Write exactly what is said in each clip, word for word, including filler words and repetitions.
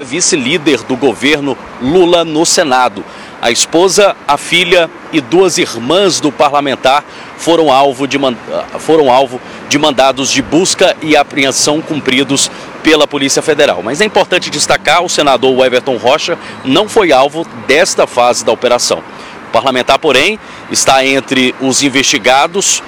vice-líder do governo Lula no Senado. A esposa, a filha e duas irmãs do parlamentar foram alvo de, foram alvo de mandados de busca e apreensão cumpridos pela Polícia Federal. Mas é importante destacar, o senador Everton Rocha não foi alvo desta fase da operação. O parlamentar, porém, está entre os investigados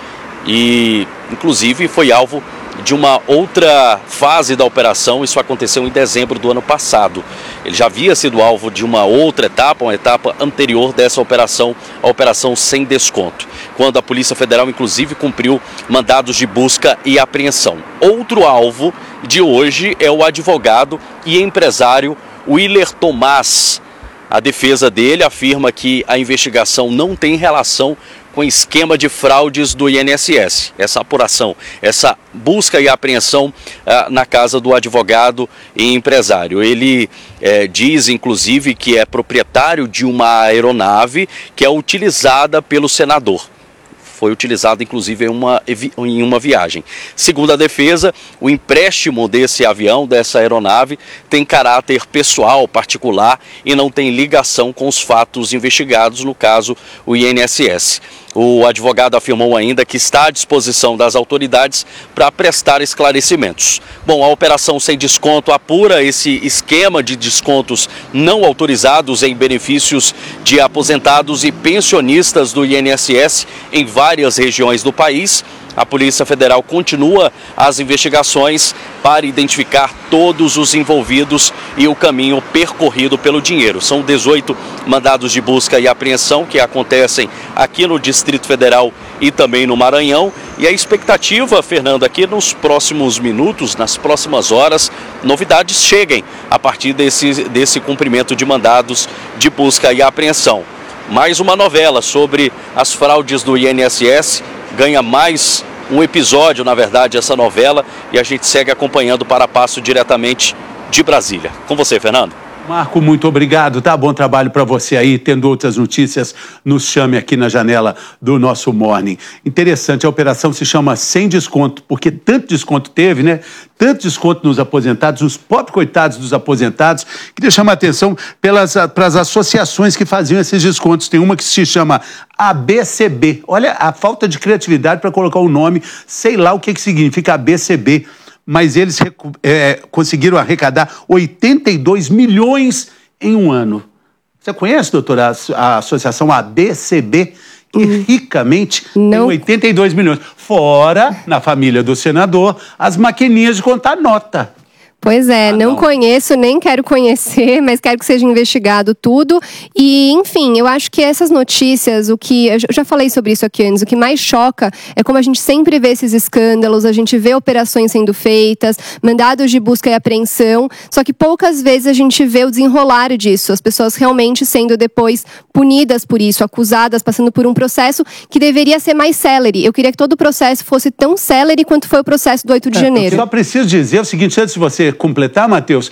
e, inclusive, foi alvo de uma outra fase da operação. Isso aconteceu em dezembro do ano passado. Ele já havia sido alvo de uma outra etapa, uma etapa anterior dessa operação, a Operação Sem Desconto, quando a Polícia Federal, inclusive, cumpriu mandados de busca e apreensão. Outro alvo de hoje é o advogado e empresário Willer Tomás. A defesa dele afirma que a investigação não tem relação com esquema de fraudes do I N S S. Essa apuração, essa busca e apreensão ah, na casa do advogado e empresário. Ele eh, diz, inclusive, que é proprietário de uma aeronave que é utilizada pelo senador. Foi utilizado, inclusive, em uma, em uma viagem. Segundo a defesa, o empréstimo desse avião, dessa aeronave, tem caráter pessoal, particular, e não tem ligação com os fatos investigados, no caso, o I N S S. O advogado afirmou ainda que está à disposição das autoridades para prestar esclarecimentos. Bom, a Operação Sem Desconto apura esse esquema de descontos não autorizados em benefícios de aposentados e pensionistas do I N S S em várias regiões do país. A Polícia Federal continua as investigações para identificar todos os envolvidos e o caminho percorrido pelo dinheiro. São dezoito mandados de busca e apreensão que acontecem aqui no Distrito Federal e também no Maranhão. E a expectativa, Fernando, aqui nos próximos minutos, nas próximas horas, novidades cheguem a partir desse, desse cumprimento de mandados de busca e apreensão. Mais uma novela sobre as fraudes do I N S S, ganha mais um episódio, na verdade, essa novela, e a gente segue acompanhando para passo diretamente de Brasília. Com você, Fernando. Marco, muito obrigado, tá? Bom trabalho para você aí. Tendo outras notícias, nos chame aqui na janela do nosso Morning. Interessante, a operação se chama Sem Desconto, porque tanto desconto teve, né? Tanto desconto nos aposentados, os pobres coitados dos aposentados. Queria chamar a atenção pelas, para as associações que faziam esses descontos. Tem uma que se chama A B C B. Olha a falta de criatividade para colocar o nome, sei lá o que, que significa A B C B. Mas eles é, conseguiram arrecadar oitenta e dois milhões em um ano. Você conhece, doutora, a associação A B C B? Que hum. ricamente Não. tem oitenta e dois milhões. Fora, na família do senador, as maquininhas de contar nota. Pois é, ah, não, não conheço, nem quero conhecer, mas quero que seja investigado tudo. E, enfim, eu acho que essas notícias, o que eu já falei sobre isso aqui antes, o que mais choca é como a gente sempre vê esses escândalos, a gente vê operações sendo feitas, mandados de busca e apreensão, só que poucas vezes a gente vê o desenrolar disso, as pessoas realmente sendo depois punidas por isso, acusadas, passando por um processo que deveria ser mais célere. Eu queria que todo o processo fosse tão célere quanto foi o processo do oito de janeiro. Eu só preciso dizer o seguinte, antes de você completar, Matheus,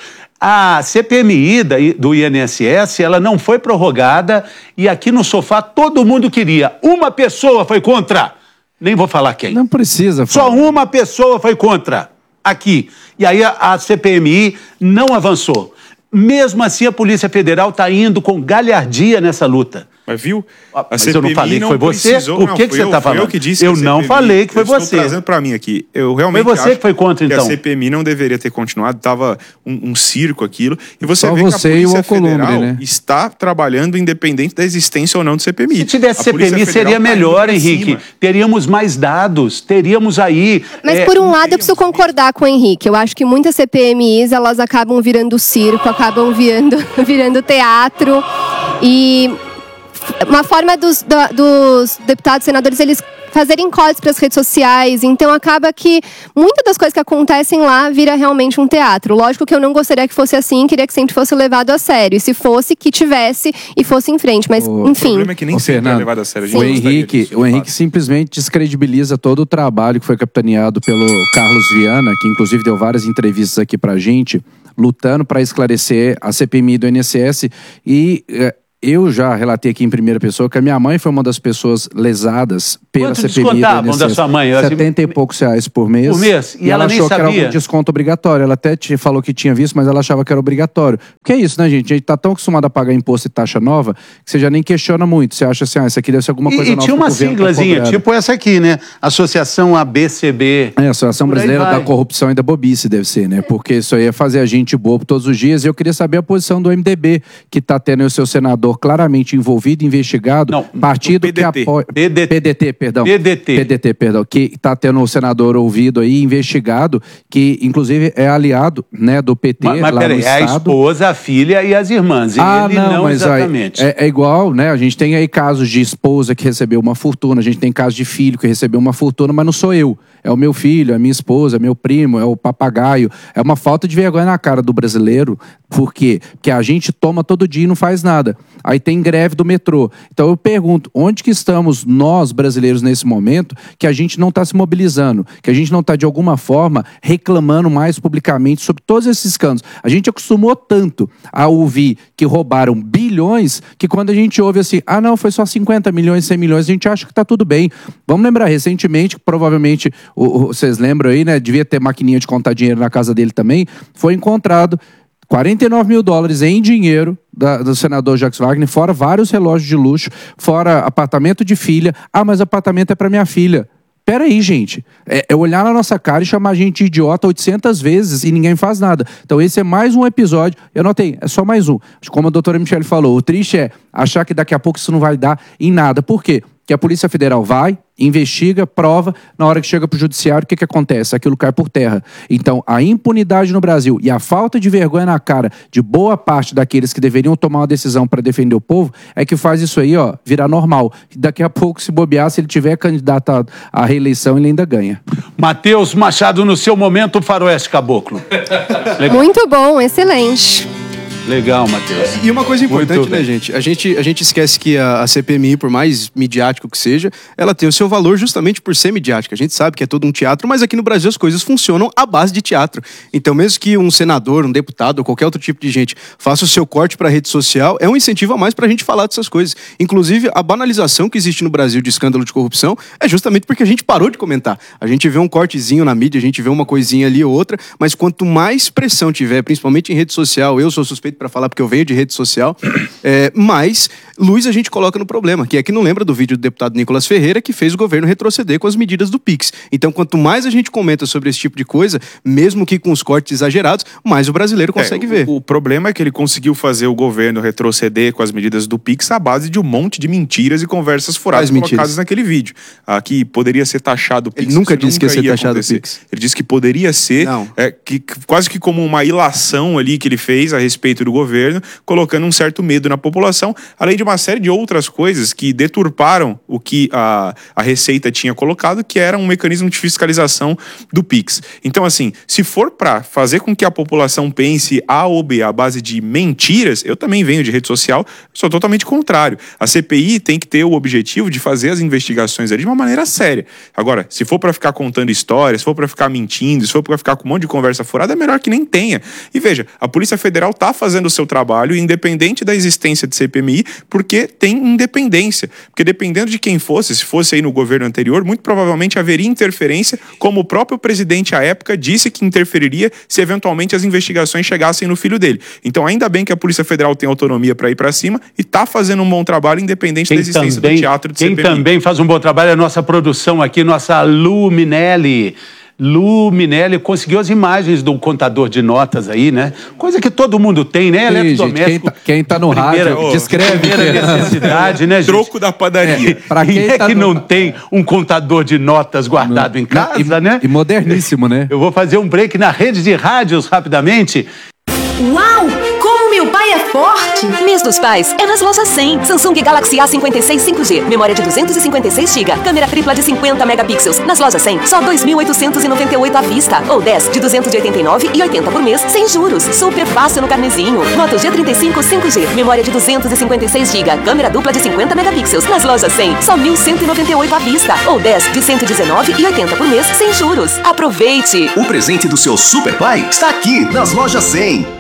a C P M I do I N S S, ela não foi prorrogada e aqui no sofá todo mundo queria. Uma pessoa foi contra. Nem vou falar quem. Não precisa. Só uma pessoa foi contra. Aqui. E aí a, a C P M I não avançou. Mesmo assim, a Polícia Federal está indo com galhardia nessa luta. Mas viu? A Mas eu não falei que foi você? Precisou, Por que, não, que você está falando? Eu que disse eu que não falei que foi eu você. Estou trazendo para mim aqui. Eu realmente foi você acho que foi contra, então. que a C P M I não deveria ter continuado. Estava um, um circo aquilo. E você Só vê você que a Polícia e o Federal Alcolumbre, né? está trabalhando independente da existência ou não do C P M I. Se tivesse C P M I seria melhor, Henrique. Teríamos mais dados, teríamos aí... Mas é, por um lado eu preciso concordar com o Henrique. Eu acho que muitas C P M Is, elas acabam virando circo, acabam virando, virando teatro. E uma forma dos, do, dos deputados e senadores, eles fazerem cortes para as redes sociais, então acaba que muitas das coisas que acontecem lá vira realmente um teatro. Lógico que eu não gostaria que fosse assim, queria que sempre fosse levado a sério. E se fosse, que tivesse e fosse em frente, mas o enfim. O problema é que nem o sempre Fernando, é levado a sério. O Henrique, disso, o Henrique simplesmente descredibiliza todo o trabalho que foi capitaneado pelo Carlos Viana, que inclusive deu várias entrevistas aqui pra gente, lutando para esclarecer a C P M I do I N S S e... É, Eu já relatei aqui em primeira pessoa que a minha mãe foi uma das pessoas lesadas pela Quanto C P M I. descontavam da sua mãe? setenta e poucos reais por mês. Por mês? E, e ela ela nem achou sabia? que era um desconto obrigatório. Ela até te falou que tinha visto, mas ela achava que era obrigatório. Porque é isso, né, gente? A gente tá tão acostumado a pagar imposto e taxa nova que você já nem questiona muito. Você acha assim, ah, isso aqui deve ser alguma coisa E, e nova. tinha uma que o governo tá siglazinha, cobrando. tipo essa aqui, né? Associação A B C B. É, a Associação Por aí Brasileira vai. da Corrupção e da Bobice deve ser, né? Porque isso aí é fazer a gente bobo todos os dias. E eu queria saber a posição do M D B, que tá tendo o seu senador claramente envolvido, investigado. Não, partido P D T. que apoia... P D T. P D T, perdão. P D T. P D T, perdão. Que tá tendo o senador ouvido aí, investigado, que inclusive é aliado, né, do P T Mas, mas lá peraí, no é a estado. esposa, a filha e as irmãs. E Ah, ele não, não, mas aí exatamente. é, é igual, né? A gente tem aí casos de esposa que recebeu uma fortuna, a gente tem casos de filho que recebeu uma fortuna, mas não sou eu. É o meu filho, é a minha esposa, é meu primo, é o papagaio. É uma falta de vergonha na cara do brasileiro. Por quê? Porque a gente toma todo dia e não faz nada. Aí tem greve do metrô. Então eu pergunto, onde que estamos nós, brasileiros, nesse momento, que a gente não está se mobilizando, que a gente não está, de alguma forma, reclamando mais publicamente sobre todos esses escândalos. A gente acostumou tanto a ouvir que roubaram bilhões, que quando a gente ouve assim, ah não, foi só cinquenta milhões, cem milhões, a gente acha que está tudo bem. Vamos lembrar, recentemente, provavelmente, o, o, vocês lembram aí, né, devia ter maquininha de contar dinheiro na casa dele também, foi encontrado quarenta e nove mil dólares em dinheiro da, do senador Jacques Wagner, fora vários relógios de luxo, fora apartamento de filha. Ah, mas apartamento é para minha filha. Peraí, gente. É, é olhar na nossa cara e chamar a gente de idiota oitocentas vezes e ninguém faz nada. Então esse é mais um episódio. Eu notei, é só mais um. Como a doutora Michele falou, o triste é achar que daqui a pouco isso não vai dar em nada. Por quê? Que a Polícia Federal vai, investiga, prova, na hora que chega para o judiciário, o que, que acontece? Aquilo cai por terra. Então, a impunidade no Brasil e a falta de vergonha na cara de boa parte daqueles que deveriam tomar uma decisão para defender o povo é que faz isso aí, ó, virar normal. Daqui a pouco, se bobear, se ele tiver candidato à reeleição, ele ainda ganha. Matheus Machado, no seu momento, Faroeste Caboclo. Muito bom, excelente. Legal, Matheus. E uma coisa importante, Muito né, bem. gente? A gente, a gente esquece que a, a C P M I, por mais midiático que seja, ela tem o seu valor justamente por ser midiática. A gente sabe que é todo um teatro, mas aqui no Brasil as coisas funcionam à base de teatro. Então, mesmo que um senador, um deputado ou qualquer outro tipo de gente faça o seu corte para a rede social, é um incentivo a mais para a gente falar dessas coisas. Inclusive, a banalização que existe no Brasil de escândalo de corrupção é justamente porque a gente parou de comentar. A gente vê um cortezinho na mídia, a gente vê uma coisinha ali ou outra, mas quanto mais pressão tiver, principalmente em rede social, eu sou suspeito para falar porque eu venho de rede social, é, mais luz a gente coloca no problema, que é que não lembra do vídeo do deputado Nicolas Ferreira que fez o governo retroceder com as medidas do Pix. Então, quanto mais a gente comenta sobre esse tipo de coisa, mesmo que com os cortes exagerados, mais o brasileiro consegue é, ver. O, o problema é que ele conseguiu fazer o governo retroceder com as medidas do Pix à base de um monte de mentiras e conversas furadas Quais colocadas mentiras? naquele vídeo. Aqui poderia ser taxado o Pix. Ele nunca isso disse que ia ser taxado o acontecer. Pix. Ele disse que poderia ser, Não. é, que, que- quase que como uma ilação ali que ele fez a respeito do governo, colocando um certo medo na população, além de uma série de outras coisas que deturparam o que a, a Receita tinha colocado, que era um mecanismo de fiscalização do Pix. Então, assim, se for para fazer com que a população pense A ou B à base de mentiras, eu também venho de rede social, sou totalmente contrário. A C P I tem que ter o objetivo de fazer as investigações ali de uma maneira séria. Agora, se for para ficar contando histórias, se for para ficar mentindo, se for para ficar com um monte de conversa furada, é melhor que nem tenha. E veja, a Polícia Federal está fazendo o seu trabalho, independente da existência de C P M I, porque tem independência. Porque dependendo de quem fosse, se fosse aí no governo anterior, muito provavelmente haveria interferência, como o próprio presidente à época disse que interferiria se eventualmente as investigações chegassem no filho dele. Então, ainda bem que a Polícia Federal tem autonomia para ir para cima e está fazendo um bom trabalho, independente da existência do teatro de quem C P M I. também faz um bom trabalho é a nossa produção aqui, nossa Lu Minelli. Lu Minelli conseguiu as imagens do contador de notas aí, né? Coisa que todo mundo tem, né? Sim, gente, Eletrodoméstico. quem tá- quem tá no primeira- rádio, oh, descreve, Primeira Fernando. necessidade, né, gente? Troco da padaria. Pra Quem, quem é tá que no- não tem um contador de notas guardado em casa, e, né? E moderníssimo, né? Eu vou fazer um break na rede de rádios rapidamente. Uau! Como meu pai é forte! Mês dos Pais é nas lojas cem. Samsung Galaxy A cinquenta e seis cinco G. Memória de duzentos e cinquenta e seis gigabytes. Câmera tripla de cinquenta megapixels. Nas lojas cem, só dois mil oitocentos e noventa e oito à vista. Ou dez de duzentos e oitenta e nove reais e oitenta por mês, sem juros. Super fácil no carnezinho. Moto G trinta e cinco cinco G. Memória de duzentos e cinquenta e seis gigabytes. Câmera dupla de cinquenta megapixels. Nas lojas cem, só mil cento e noventa e oito à vista. Ou dez de cento e dezenove reais e oitenta por mês, sem juros. Aproveite! O presente do seu super pai está aqui nas lojas cem.